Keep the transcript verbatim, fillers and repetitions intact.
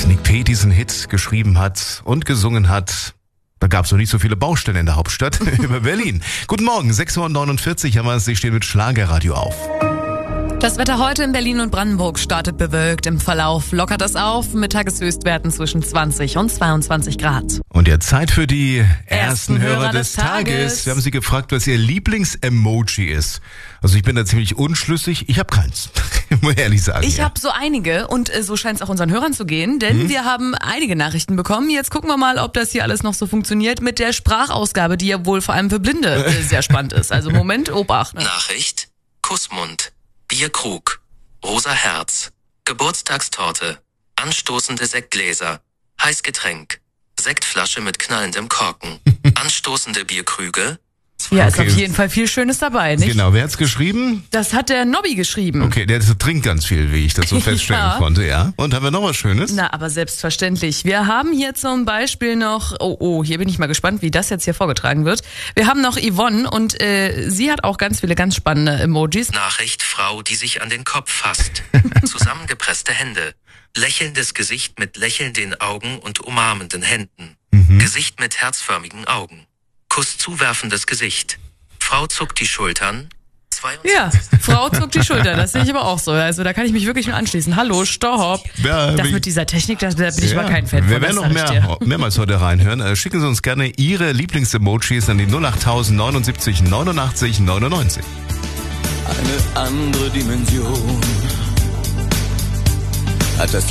Als Nick P. diesen Hit geschrieben hat und gesungen hat, da gab es noch nicht so viele Baustellen in der Hauptstadt über Berlin. Guten Morgen, sechs Uhr neunundvierzig haben wir es, Sie stehen mit Schlagerradio auf. Das Wetter heute in Berlin und Brandenburg startet bewölkt. Im Verlauf lockert es auf mit Tageshöchstwerten zwischen zwanzig und zweiundzwanzig Grad. Und jetzt Zeit für die ersten, Ersten Hörer, Hörer des, des Tages. Tages. Wir haben Sie gefragt, was Ihr Lieblings-Emoji ist. Also ich bin da ziemlich unschlüssig. Ich habe keins, muss ich ehrlich sagen. Ich ja. habe so einige und äh, so scheint es auch unseren Hörern zu gehen, denn Mhm. wir haben einige Nachrichten bekommen. Jetzt gucken wir mal, ob das hier alles noch so funktioniert mit der Sprachausgabe, die ja wohl vor allem für Blinde äh, sehr spannend ist. Also Moment, Obacht. Ne? Nachricht, Kussmund, Bierkrug, rosa Herz, Geburtstagstorte, anstoßende Sektgläser, Heißgetränk, Sektflasche mit knallendem Korken, anstoßende Bierkrüge. Ja, ist Okay. auf jeden Fall viel Schönes dabei, nicht? Genau, wer hat's geschrieben? Das hat der Nobby geschrieben. Okay, der trinkt ganz viel, wie ich das so feststellen Ja. konnte, ja. Und haben wir noch was Schönes? Na, aber selbstverständlich. Wir haben hier zum Beispiel noch, oh, oh, hier bin ich mal gespannt, wie das jetzt hier vorgetragen wird. Wir haben noch Yvonne und äh, sie hat auch ganz viele ganz spannende Emojis. Nachricht, Frau, die sich an den Kopf fasst, zusammengepresste Hände, lächelndes Gesicht mit lächelnden Augen und umarmenden Händen, Gesicht mit herzförmigen Augen, Kuss zuwerfendes Gesicht, Frau zuckt die Schultern, Ja, Frau zuckt die Schulter, das sehe ich aber auch so. Also da kann ich mich wirklich nur anschließen. Hallo, stopp. Ja, Das wie- mit dieser Technik, da, da bin ich Ja, aber kein Fan von. wir das werden noch sag ich mehr, dir. mehrmals heute reinhören. Äh, Schicken Sie uns gerne Ihre Lieblings-Emojis an die null acht tausend neunundsiebzig neunundachtzig neunundneunzig. Eine andere Dimension hat das